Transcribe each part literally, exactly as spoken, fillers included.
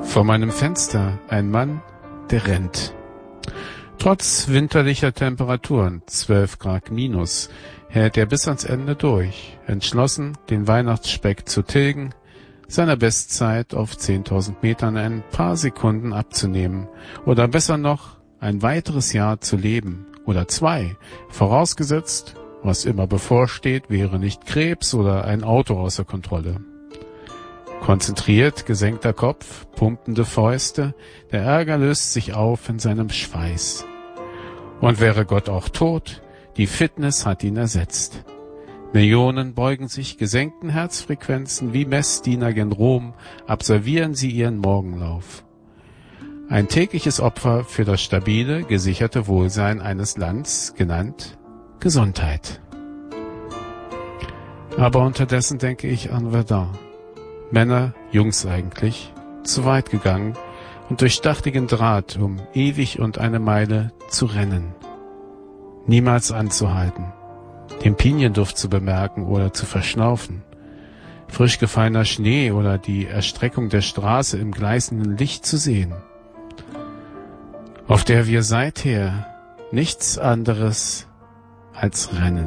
Vor meinem Fenster ein Mann, der rennt. Trotz winterlicher Temperaturen, zwölf Grad minus, hält er bis ans Ende durch, entschlossen, den Weihnachtsspeck zu tilgen, seiner Bestzeit auf zehntausend Metern ein paar Sekunden abzunehmen oder besser noch, ein weiteres Jahr zu leben oder zwei, vorausgesetzt, was immer bevorsteht, wäre nicht Krebs oder ein Auto außer Kontrolle. Konzentriert, gesenkter Kopf, pumpende Fäuste, der Ärger löst sich auf in seinem Schweiß. Und wäre Gott auch tot, die Fitness hat ihn ersetzt. Millionen beugen sich gesenkten Herzfrequenzen wie Messdiener gen Rom, absolvieren sie ihren Morgenlauf. Ein tägliches Opfer für das stabile, gesicherte Wohlsein eines Landes, genannt Gesundheit. Aber unterdessen denke ich an Verdun. Männer, Jungs eigentlich, zu weit gegangen und durch stachligen Draht, um ewig und eine Meile zu rennen. Niemals anzuhalten, den Pinienduft zu bemerken oder zu verschnaufen, frisch gefallener Schnee oder die Erstreckung der Straße im gleißenden Licht zu sehen, auf der wir seither nichts anderes als rennen.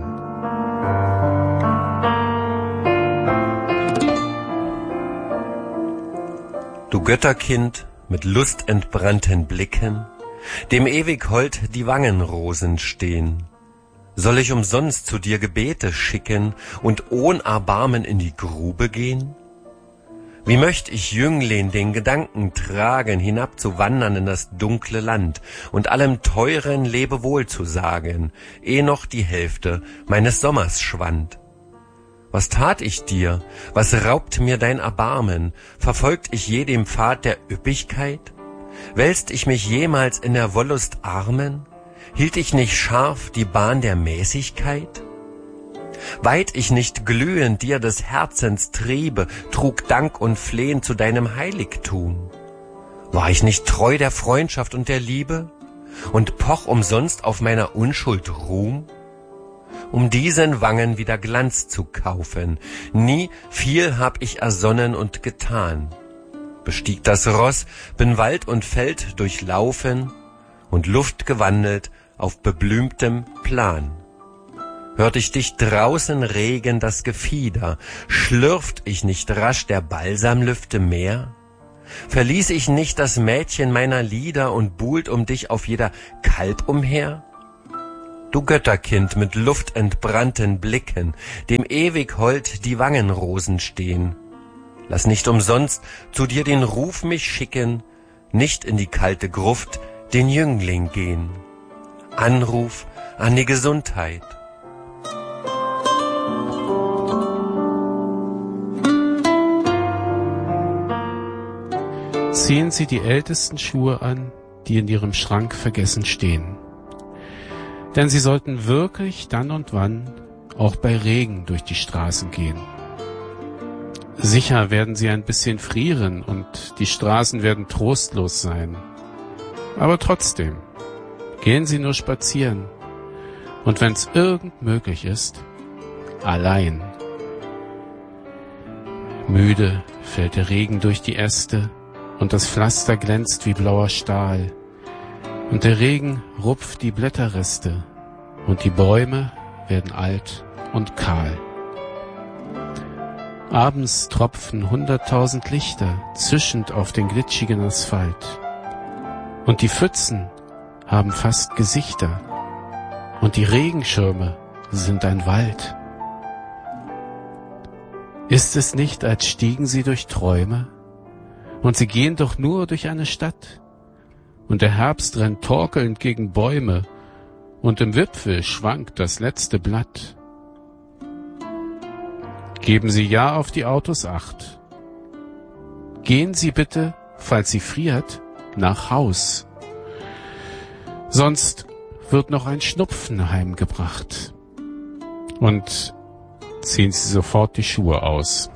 Du Götterkind mit lustentbrannten Blicken, dem ewig hold die Wangenrosen stehn. Soll ich umsonst zu dir Gebete schicken und ohn Erbarmen in die Grube gehen? Wie möcht ich Jüngling den Gedanken tragen, hinabzuwandern in das dunkle Land und allem teuren Lebewohl zu sagen, eh noch die Hälfte meines Sommers schwand. Was tat ich dir? Was raubt mir dein Erbarmen? Verfolgt ich je den Pfad der Üppigkeit? Wälzt ich mich jemals in der Wollust Armen? Hielt ich nicht scharf die Bahn der Mäßigkeit? Weiht ich nicht glühend dir des Herzens Triebe, trug Dank und Flehen zu deinem Heiligtum? War ich nicht treu der Freundschaft und der Liebe und poch umsonst auf meiner Unschuld Ruhm? Um diesen Wangen wieder Glanz zu kaufen, nie viel hab ich ersonnen und getan. Bestieg das Ross, bin Wald und Feld durchlaufen und Luft gewandelt auf beblümtem Plan. Hört ich dich draußen regen das Gefieder, schlürft ich nicht rasch der Balsamlüfte Meer? Verließ ich nicht das Mädchen meiner Lieder und buhlt um dich auf jeder Kalb umher? Du Götterkind mit luftentbrannten Blicken, dem ewig hold die Wangenrosen stehn. Lass nicht umsonst zu dir den Ruf mich schicken, nicht in die kalte Gruft den Jüngling gehen. Anruf an die Gesundheit. Ziehen Sie die ältesten Schuhe an, die in Ihrem Schrank vergessen stehen. Denn Sie sollten wirklich dann und wann auch bei Regen durch die Straßen gehen. Sicher werden Sie ein bisschen frieren und die Straßen werden trostlos sein. Aber trotzdem, gehen Sie nur spazieren. Und wenn es irgend möglich ist, allein. Müde fällt der Regen durch die Äste und das Pflaster glänzt wie blauer Stahl. Und der Regen rupft die Blätterreste und die Bäume werden alt und kahl. Abends tropfen hunderttausend Lichter zischend auf den glitschigen Asphalt. Und die Pfützen haben fast Gesichter und die Regenschirme sind ein Wald. Ist es nicht, als stiegen sie durch Träume? Und sie gehen doch nur durch eine Stadt. Und der Herbst rennt torkelnd gegen Bäume, und im Wipfel schwankt das letzte Blatt. Geben Sie ja auf die Autos acht. Gehen Sie bitte, falls Sie friert, nach Haus. Sonst wird noch ein Schnupfen heimgebracht. Und ziehen Sie sofort die Schuhe aus.